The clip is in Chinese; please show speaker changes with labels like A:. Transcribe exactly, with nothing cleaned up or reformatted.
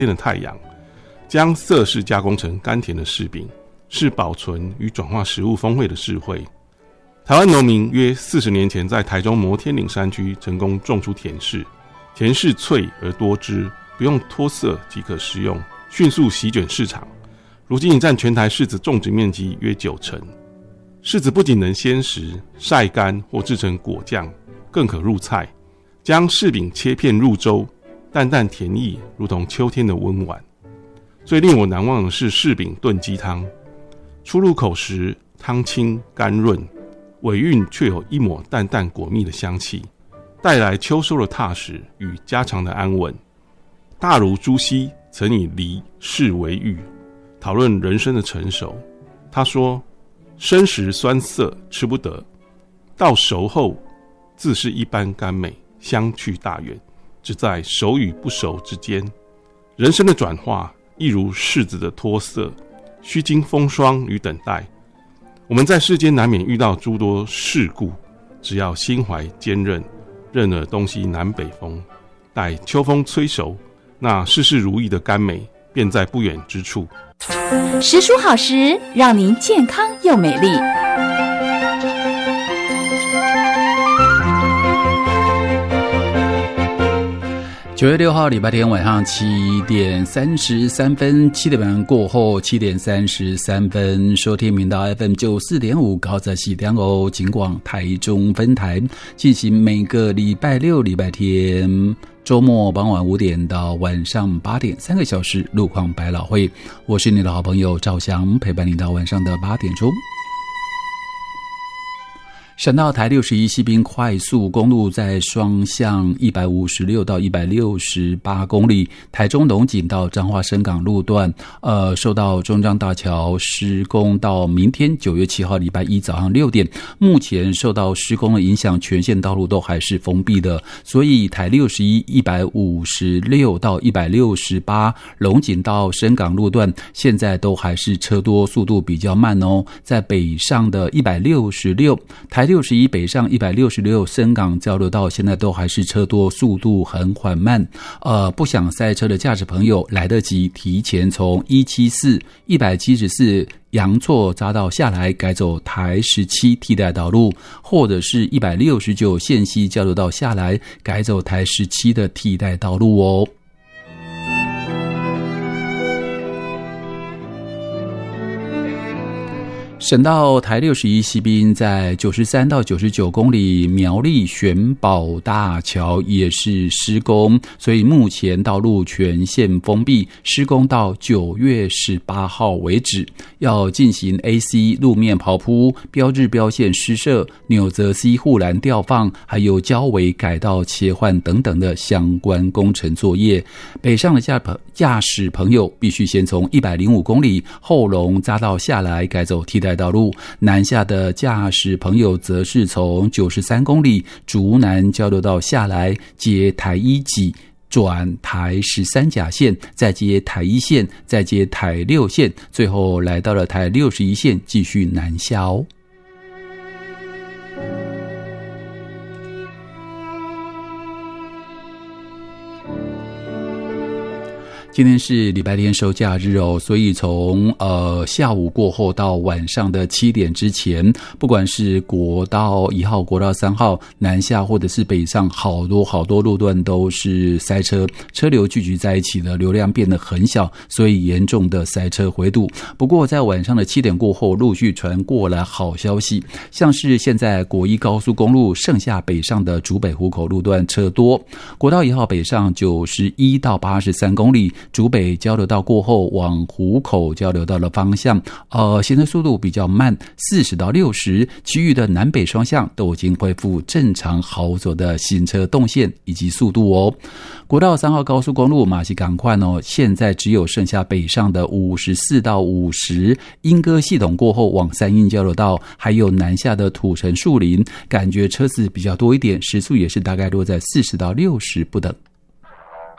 A: 天的太阳，将色式加工成甘甜的柿饼，是保存与转化食物风味的智慧。台湾农民约四十年前在台中摩天岭山区成功种出甜柿，甜柿脆而多汁，不用脱色即可食用，迅速席卷市场。如今已占全台柿子种植面积约九成。柿子不仅能鲜食、晒干或制成果酱，更可入菜。将柿饼切片入粥，淡淡甜意，如同秋天的温婉。最令我难忘的是柿饼炖鸡汤，初入口时汤清甘润，尾韵却有一抹淡淡果蜜的香气，带来秋收的踏实与家常的安稳。大儒朱熹曾以梨柿为喻，讨论人生的成熟。他说：生时酸涩吃不得，到熟后自是一般甘美，相去大远，只在熟与不熟之间。人生的转化亦如柿子的脱色，需经风霜与等待。我们在世间难免遇到诸多事故，只要心怀坚韧，任了东西南北风，待秋风吹熟，那事事如意的甘美便在不远之处。
B: 时蔬好食，让您健康又美丽。
C: 九月六号礼拜天晚上七点三十三分，七点半过后七点三十三分，收听频道 F M 九四点五高泽西两欧警广台中分台，进行每个礼拜六、礼拜天周末傍晚五点到晚上八点三个小时路况百老汇。我是你的好朋友赵翔，陪伴你到晚上的八点钟。省道台六十一西滨快速公路在双向一百五十六到一百六十八公里，台中龙井到彰化深港路段，呃，受到中彰大桥施工到明天九月七号礼拜一早上六点，目前受到施工的影响，全线道路都还是封闭的，所以台六十一一百五十六到一百六十八龙井到深港路段现在都还是车多，速度比较慢哦。在北上的一百六十六台六十一北上一百六十六深港交流道现在都还是车多，速度很缓慢。呃，不想塞车的驾驶朋友来得及提前从一七四、一百七十四阳错匝道下来，改走台十七替代道路，或者是一百六十九线西交流道下来，改走台十七的替代道路哦。省道台六十一西滨在九十三到九十九公里苗栗玄宝大桥也是施工，所以目前道路全线封闭，施工到九月十八号为止。要进行 A C 路面刨铺、标志标线施设、纽泽 C 护栏吊放，还有交围改道切换等等的相关工程作业。北上的驾驶朋友必须先从一百零五公里后龙匝道下来，改走替代道路。南下的驾驶朋友则是从九十三公里竹南交流道下来，接台一己，转台十三甲线，再接台一线，再接台六线，最后来到了台六十一线，继续南下哦。今天是礼拜天收假日哦，所以从呃下午过后到晚上的七点之前，不管是国道一号、国道三号南下或者是北上，好多好多路段都是塞车，车流聚集在一起的，流量变得很小，所以严重的塞车回堵。不过在晚上的七点过后，陆续传过来好消息，像是现在国一高速公路剩下北上的竹北湖口路段车多，国道一号北上九十一到八十三公里。竹北交流道过后往湖口交流道的方向，呃，行车速度比较慢，四十到六十，其余的南北双向都已经恢复正常好走的行车动线以及速度哦。国道三号高速公路马西港快哦，现在只有剩下北上的五十四到五十，莺歌系统过后往三鶯交流道，还有南下的土城树林，感觉车子比较多一点，时速也是大概落在四十到六十不等。